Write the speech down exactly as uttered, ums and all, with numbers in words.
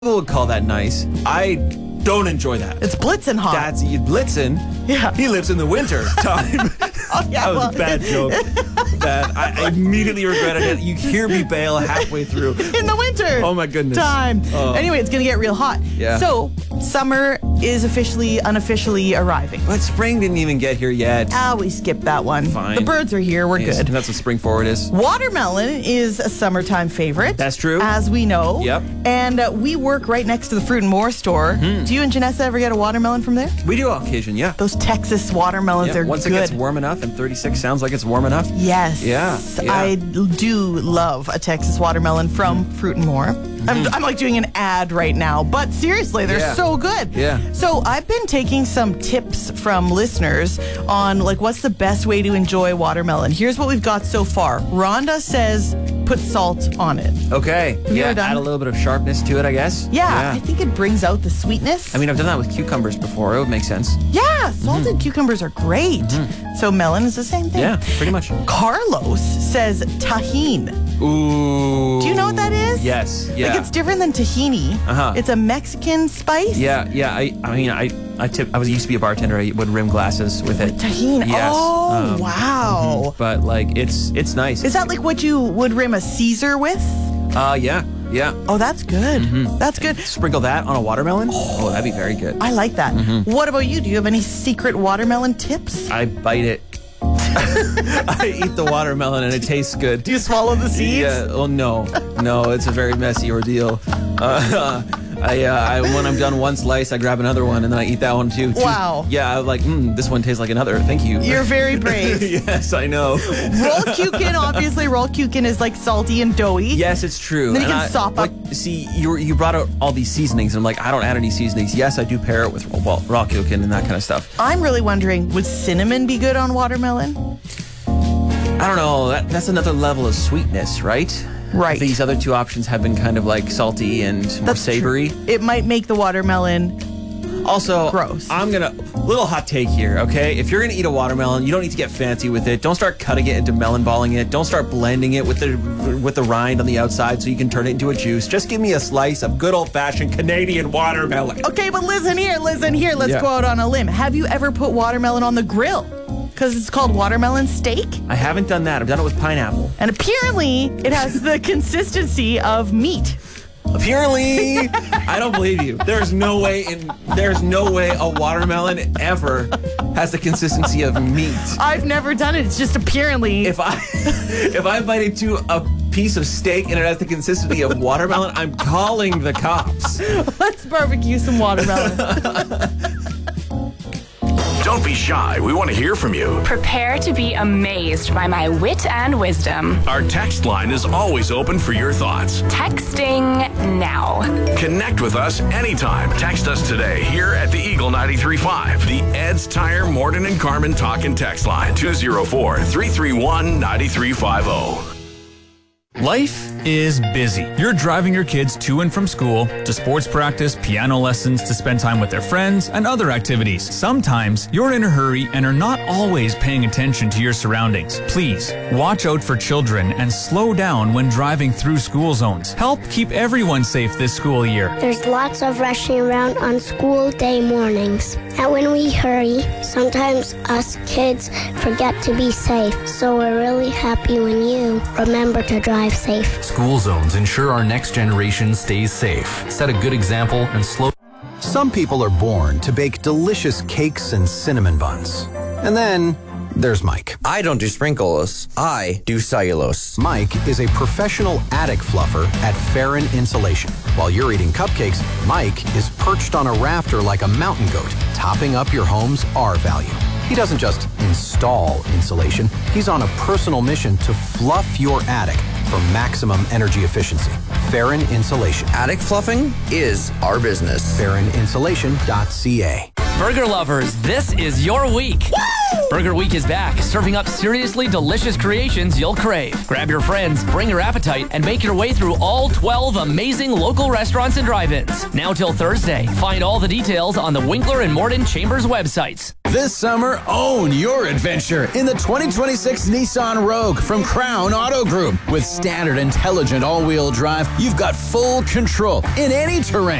People would call that nice. I don't enjoy that. It's blitzing hot. That's Blitzen. Yeah. He lives in the winter time. Oh, yeah, that was well. a bad joke. That I, I immediately regretted it. You hear me bail halfway through. In the winter. Oh my goodness. Time. Oh. Anyway, it's going to get real hot. Yeah. So, summer is officially, unofficially arriving. But spring didn't even get here yet. Ah, we skipped that one. Fine. The birds are here. We're Yes, good. That's what spring forward is. Watermelon is a summertime favorite. That's true. As we know. Yep. And uh, we work right next to the Fruit and More store. Mm-hmm. Do you and Janessa ever get a watermelon from there? We do on occasion, yeah. Those Texas watermelons Yeah, are once good. it gets warm enough, and thirty-six sounds like it's warm enough. Yes. Yeah, yeah. I do love a Texas watermelon from Fruit and More. I'm, I'm like doing an ad right now, but seriously, they're Yeah. so good. Yeah. So I've been taking some tips from listeners on like what's the best way to enjoy watermelon. Here's what we've got so far. Rhonda says put salt on it. Okay. you Yeah, ever done- add a little bit of sharpness to it, I guess. Yeah, I think it brings out the sweetness. I mean, I've done that with cucumbers before. It would make sense. yeah, salted cucumbers are great. So melon is the same thing. Yeah, pretty much. Carlos says tahine. Ooh. Do you know what that is? Yes. Yeah. Like it's different than tahini. Uh-huh. It's a Mexican spice. Yeah, yeah. I, I mean, I, I tip. I was used to be a bartender. I would rim glasses with it. Tahini. Yes. Oh, Um, wow. But like, it's it's nice. Is that like what you would rim a Caesar with? Uh, yeah, yeah. Oh, that's good. That's good. Sprinkle that on a watermelon. Oh, that'd be very good. I like that. What about you? Do you have any secret watermelon tips? I bite it. I eat the watermelon and it tastes good. Do you swallow the seeds? Yeah. Oh no, no. It's a very messy ordeal. Uh, I, uh, I when I'm done one slice, I grab another one and then I eat that one too. Just- Wow. Yeah. I'm like, mm, this one tastes like another. Thank you. You're very brave. Yes, I know. Roll cukin, obviously, roll cukin is like salty and doughy. Yes, it's true. Then you And can I- sop up- like, see, you you brought out all these seasonings, and I'm like, I don't add any seasonings. Yes, I do pair it with raw, raw cukin and that kind of stuff. I'm really wondering, would cinnamon be good on watermelon? I don't know. That, that's another level of sweetness, right? Right. These other two options have been kind of like salty and more That's savory. true. It might make the watermelon. Also, Gross. I'm gonna little hot take here, okay? If you're gonna eat a watermelon, you don't need to get fancy with it. Don't start cutting it into melon balling it. Don't start blending it with the with the rind on the outside so you can turn it into a juice. Just give me a slice of good old fashioned Canadian watermelon. Okay, but listen here, listen here. Let's Yeah. go out on a limb. Have you ever put watermelon on the grill? Because it's called watermelon steak. I haven't done that. I've done it with pineapple. And apparently, it has the consistency of meat. Apparently, I don't believe you. There's no way in there's no way a watermelon ever has the consistency of meat. I've never done it. It's just apparently. If I if I bite into a piece of steak and it has the consistency of watermelon, I'm calling the cops. Let's barbecue some watermelon. Don't be shy. We want to hear from you. Prepare to be amazed by my wit and wisdom. Our text line is always open for your thoughts. Texting now. Connect with us anytime. Text us today here at the Eagle ninety-three point five. The Ed's Tire Morton and Carmen talk and text line two oh four, three three one, nine three five oh. Life is busy. You're driving your kids to and from school, to sports practice, piano lessons, to spend time with their friends, and other activities. Sometimes you're in a hurry and are not always paying attention to your surroundings. Please, watch out for children and slow down when driving through school zones. Help keep everyone safe this school year. There's lots of rushing around on school day mornings. And when we hurry, sometimes us kids forget to be safe. So we're really happy when you remember to drive safe. School zones ensure our next generation stays safe. Set a good example and slow. Some people are born to bake delicious cakes and cinnamon buns. And then there's Mike. I don't do sprinkles. I do cellulose. Mike is a professional attic fluffer at Farron Insulation. While you're eating cupcakes, Mike is perched on a rafter like a mountain goat, topping up your home's R value. He doesn't just install insulation. He's on a personal mission to fluff your attic for maximum energy efficiency. Farron Insulation. Attic fluffing is our business. Farron Insulation dot C A. Burger lovers, this is your week. Woo! Burger Week is back, serving up seriously delicious creations you'll crave. Grab your friends, bring your appetite, and make your way through all twelve amazing local restaurants and drive-ins. Now till Thursday. Find all the details on the Winkler and Morton Chambers websites. This summer, own your adventure in the twenty twenty-six Nissan Rogue from Crown Auto Group. With standard intelligent all-wheel drive, you've got full control in any terrain.